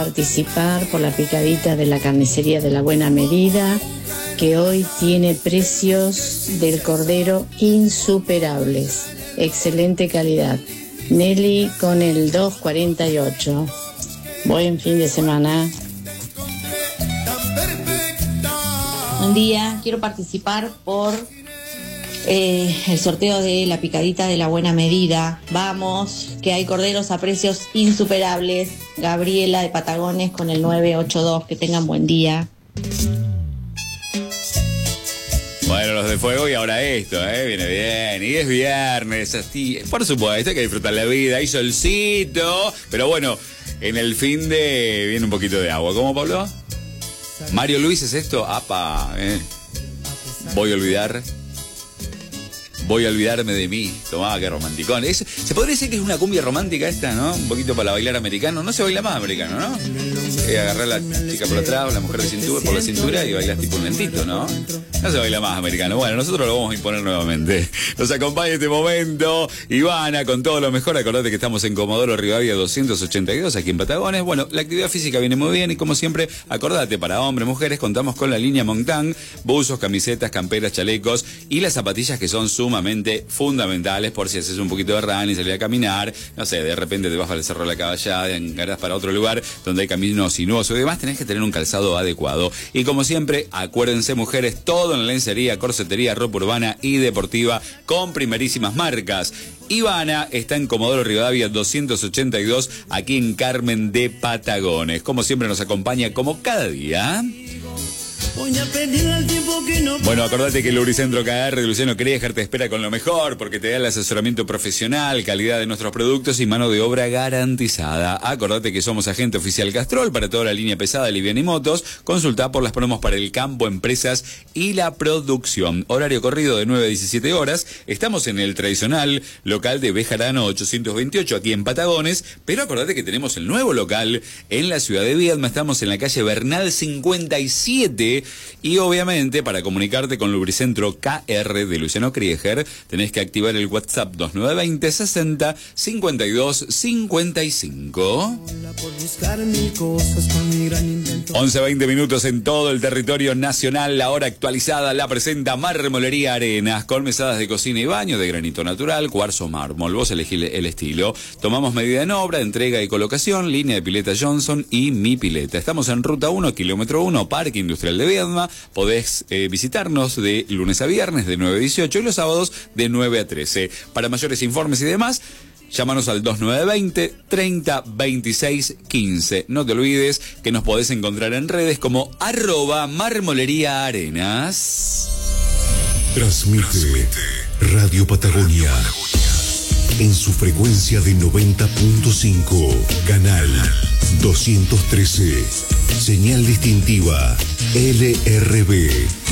Participar por la picadita de la carnicería de La Buena Medida, que hoy tiene precios del cordero insuperables. Excelente calidad. Nelly con el 248. Buen fin de semana. Buen día, quiero participar por el sorteo de la picadita de La Buena Medida. Vamos, que hay corderos a precios insuperables. Gabriela de Patagones con el 982. Que tengan buen día. Bueno, los de fuego y ahora esto, viene bien. Y es viernes, así. Por supuesto hay que disfrutar la vida. Hay solcito, pero bueno, en el fin de viene un poquito de agua. ¿Cómo, Pablo? Mario Luis, ¿es esto? ¡Apa! Voy a olvidarme de mí. Tomá, qué romanticón. Se podría decir que es una cumbia romántica esta, ¿no? Un poquito para bailar americano. No se baila más americano, ¿no? Agarrar a la chica por atrás, la mujer por la cintura y bailas tipo un lentito, ¿no? No se baila más americano. Bueno, nosotros lo vamos a imponer nuevamente. Nos acompaña este momento Ivana con todo lo mejor. Acordate que estamos en Comodoro Rivadavia 282, aquí en Patagones. Bueno, la actividad física viene muy bien y como siempre, acordate, para hombres, mujeres, contamos con la línea Montán, buzos, camisetas, camperas, chalecos y las zapatillas que son sumamente fundamentales por si haces un poquito de running, salir a caminar, no sé, de repente te vas al Cerro de la Caballada, encarás para otro lugar donde hay caminos sinuosos y demás, tenés que tener un calzado adecuado. Y como siempre, acuérdense, mujeres, todo en lencería, corsetería, ropa urbana y deportiva con primerísimas marcas. Ivana está en Comodoro Rivadavia 282, aquí en Carmen de Patagones. Como siempre nos acompaña como cada día. Bueno, acordate que el Lubricentro KR de Luciano Krieger te espera con lo mejor porque te da el asesoramiento profesional, calidad de nuestros productos y mano de obra garantizada. Acordate que somos agente oficial Castrol para toda la línea pesada, liviana y motos. Consulta por las promos para el campo, empresas y la producción. Horario corrido de 9 a 17 horas. Estamos en el tradicional local de Bejarano 828 aquí en Patagones, pero acordate que tenemos el nuevo local en la ciudad de Viedma. Estamos en la calle Bernal 57. Y obviamente para comunicarte con Lubricentro KR de Luciano Krieger tenés que activar el WhatsApp 2920 60 52 55. 11:20 minutos en todo el territorio nacional. La hora actualizada la presenta Marmolería Arenas con mesadas de cocina y baño de granito natural, cuarzo, mármol. Vos elegí el estilo. Tomamos medida en obra, entrega y colocación, línea de pileta Johnson y Mi Pileta. Estamos en ruta 1, kilómetro 1, Parque Industrial de Viedma. Podés visitarnos de lunes a viernes de 9 a 18 y los sábados de 9 a 13. Para mayores informes y demás, llámanos al 2920 30 26 15. No te olvides que nos podés encontrar en redes como @Marmolería Arenas. Transmite Radio Patagonia en su frecuencia de 90.5, canal 213, señal distintiva LRB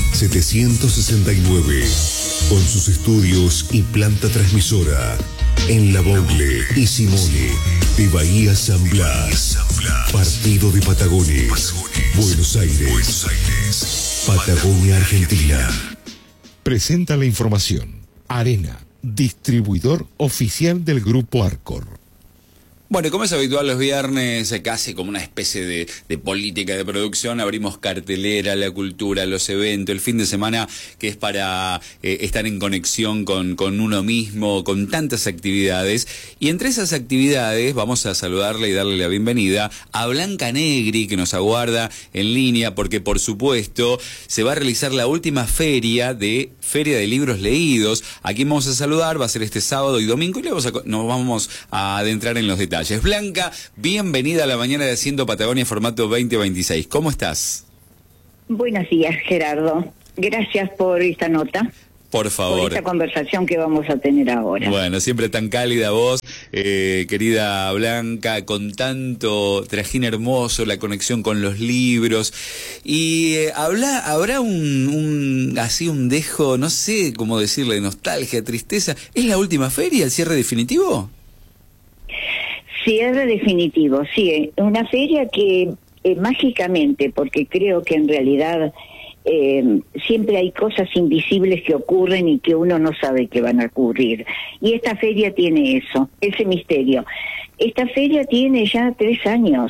769, con sus estudios y planta transmisora en La Bogle y Simone de Bahía San Blas, partido de Patagones, Buenos Aires, Patagonia, Argentina. Presenta la información Arena, distribuidor oficial del Grupo Arcor. Bueno, como es habitual los viernes, casi como una especie de política de producción, abrimos cartelera, la cultura, los eventos, el fin de semana que es para estar en conexión con uno mismo, con tantas actividades. Y entre esas actividades vamos a saludarle y darle la bienvenida a Blanca Negri, que nos aguarda en línea, porque por supuesto se va a realizar la última Feria de Libros Leídos. Aquí vamos a saludar, va a ser este sábado y domingo, y luego nos vamos a adentrar en los detalles. Blanca, bienvenida a la mañana de Haciendo Patagonia formato 2026. ¿Cómo estás? Buenos días, Gerardo. Gracias por esta nota. Por favor. Por esta conversación que vamos a tener ahora. Bueno, siempre tan cálida vos, querida Blanca, con tanto trajín hermoso, la conexión con los libros. Y habrá un dejo, no sé cómo decirle, de nostalgia, tristeza. ¿Es la última feria, el cierre definitivo? Cierre definitivo, sí. Una feria que mágicamente, porque creo que en realidad siempre hay cosas invisibles que ocurren y que uno no sabe que van a ocurrir. Y esta feria tiene eso, ese misterio. Esta feria tiene ya 3 años.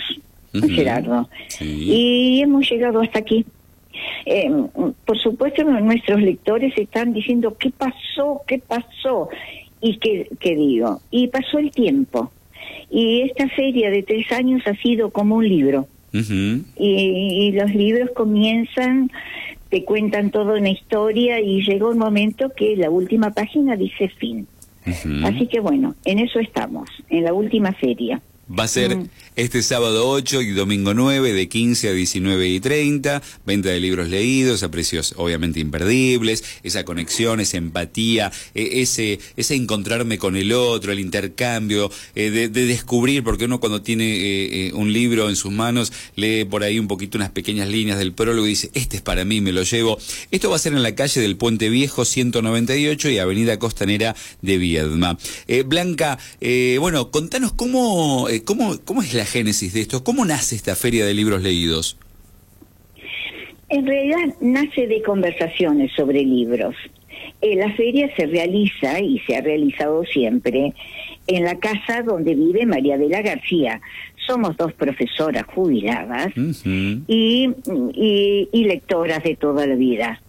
Gerardo. Sí. Y hemos llegado hasta aquí. Por supuesto, nuestros lectores están diciendo, ¿qué pasó? ¿Qué pasó? ¿Y qué digo? Y pasó el tiempo. Y esta feria de 3 años ha sido como un libro. Y los libros comienzan, te cuentan toda una historia y llegó un momento que la última página dice fin. Así que bueno, en eso estamos, en la última feria. Va a ser este sábado 8 y domingo 9 de 15 a 19:30, venta de libros leídos a precios obviamente imperdibles, esa conexión, esa empatía, ese encontrarme con el otro, el intercambio, de descubrir, porque uno cuando tiene un libro en sus manos lee por ahí un poquito unas pequeñas líneas del prólogo y dice, este es para mí, me lo llevo. Esto va a ser en la calle del Puente Viejo 198 y Avenida Costanera de Viedma. Blanca, bueno, contanos cómo es la génesis de esto, cómo nace esta feria de libros leídos. En realidad nace de conversaciones sobre libros. La feria se realiza, y se ha realizado siempre, en la casa donde vive María Adela García. Somos 2 profesoras jubiladas y lectoras de toda la vida.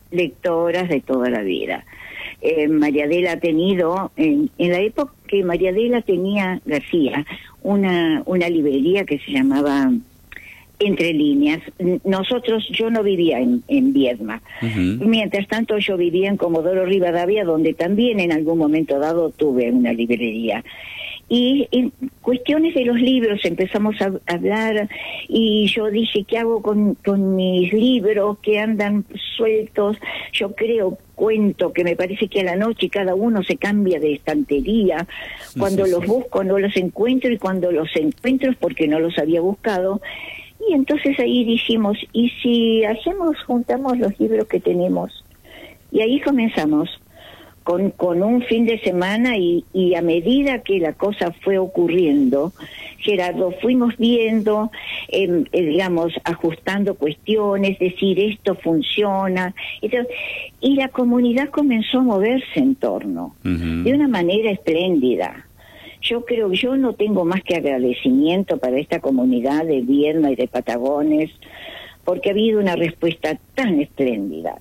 María Adela ha tenido, en la época que María Adela tenía García, una librería que se llamaba Entre Líneas. Yo no vivía en Viedma. Mientras tanto yo vivía en Comodoro Rivadavia, donde también en algún momento dado tuve una librería. Y en cuestiones de los libros empezamos a hablar y yo dije, ¿qué hago con mis libros que andan sueltos? Yo cuento que me parece que a la noche cada uno se cambia de estantería. Cuando los busco no los encuentro y cuando los encuentro es porque no los había buscado. Y entonces ahí dijimos, ¿y si juntamos los libros que tenemos? Y ahí comenzamos. Con un fin de semana y a medida que la cosa fue ocurriendo, Gerardo, fuimos viendo, digamos, ajustando cuestiones, decir esto funciona, y la comunidad comenzó a moverse en torno, de una manera espléndida. Yo no tengo más que agradecimiento para esta comunidad de Viedma y de Patagones, porque ha habido una respuesta tan espléndida,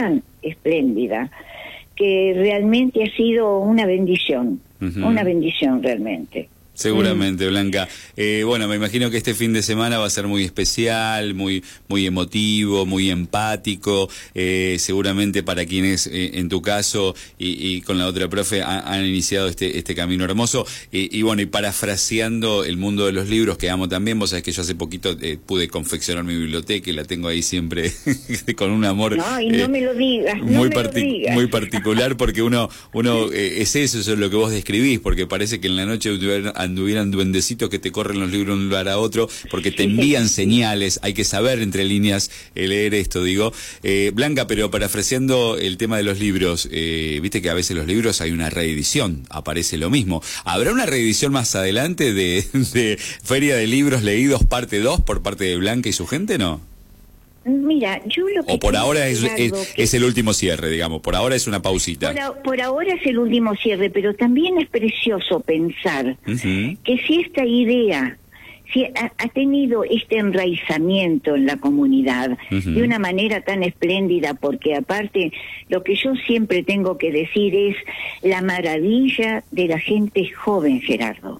que realmente ha sido una bendición realmente. Seguramente, Blanca. Bueno, me imagino que este fin de semana va a ser muy especial, muy emotivo, muy empático. Seguramente para quienes, en tu caso y con la otra profe, han iniciado este camino hermoso. Y bueno, y parafraseando el mundo de los libros, que amo también, vos sabés que yo hace poquito pude confeccionar mi biblioteca y la tengo ahí siempre con un amor. No, y no me lo digas, muy particular, porque uno es eso es lo que vos describís, porque parece que en la noche anduvieran duendecitos que te corren los libros de un lugar a otro, porque te envían señales, hay que saber entre líneas leer esto, digo. Blanca, pero parafraseando el tema de los libros, viste que a veces los libros hay una reedición, aparece lo mismo. ¿Habrá una reedición más adelante de Feria de Libros Leídos parte 2 por parte de Blanca y su gente, no? Mira, yo lo que... O por ahora es el último cierre, digamos, por ahora es una pausita. Por ahora es el último cierre, pero también es precioso pensar que si esta idea ha tenido este enraizamiento en la comunidad de una manera tan espléndida, porque aparte lo que yo siempre tengo que decir es la maravilla de la gente joven, Gerardo.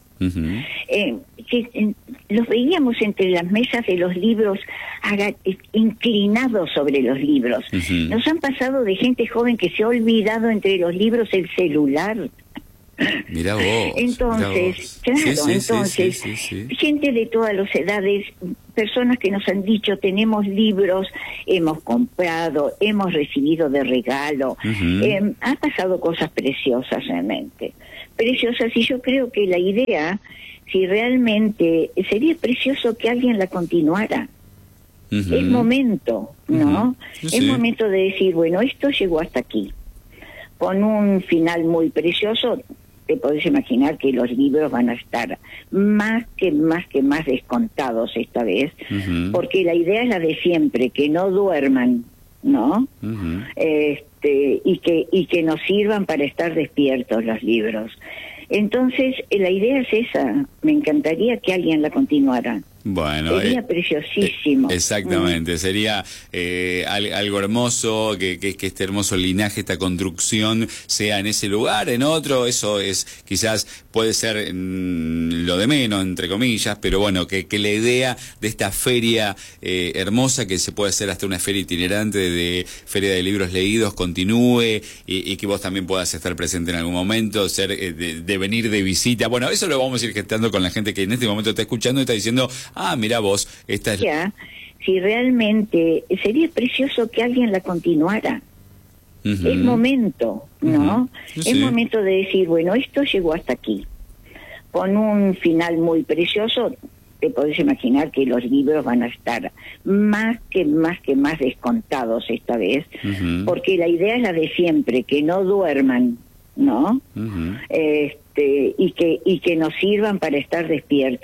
Que los veíamos entre las mesas de los libros, inclinados sobre los libros. Nos han pasado de gente joven que se ha olvidado entre los libros el celular. Mirá vos. Entonces, claro, gente de todas las edades, personas que nos han dicho, tenemos libros, hemos comprado, hemos recibido de regalo. Han pasado cosas preciosas realmente. Preciosas, y yo creo que la idea, si realmente sería precioso que alguien la continuara. Es momento, ¿no? Es momento de decir, bueno, esto llegó hasta aquí. Con un final muy precioso, te podés imaginar que los libros van a estar más que más descontados esta vez, porque la idea es la de siempre, que no duerman, ¿no? Y que nos sirvan para estar despiertos los libros. Entonces, la idea es esa. Me encantaría que alguien la continuara. Bueno, sería preciosísimo. Exactamente, sería algo hermoso, que este hermoso linaje, esta construcción sea en ese lugar, en otro. Eso es, quizás puede ser lo de menos, entre comillas, pero bueno, que la idea de esta feria hermosa, que se puede hacer hasta una feria itinerante de feria de libros leídos, continúe, y que vos también puedas estar presente en algún momento, ser de venir de visita. Bueno, eso lo vamos a ir gestando con la gente que en este momento está escuchando y está diciendo, mira vos, esta es... Ya, si realmente sería precioso que alguien la continuara. Es momento, ¿no? Sí. Es momento de decir, bueno, esto llegó hasta aquí. Con un final muy precioso, te podés imaginar que los libros van a estar más que más descontados esta vez, porque la idea es la de siempre, que no duerman, ¿no? Y que nos sirvan para estar despiertos.